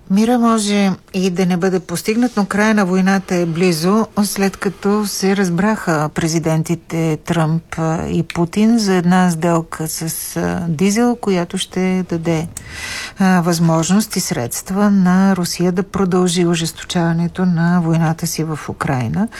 Мира може и да не бъде постигнат, но края на войната е близо, след като се разбраха президентите Тръмп и Путин за една сделка с дизел, която ще даде възможност и средства на Русия да продължи ожесточаването на войната си в Украйна.